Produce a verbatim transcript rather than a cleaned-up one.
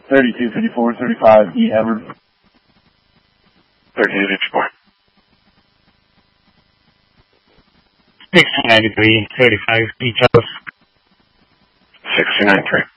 thirty-two fifty-four thirty-five, E. Edward. thirty-two fifty-four. sixty ninety-three thirty-five, E. Charles. sixty ninety-three.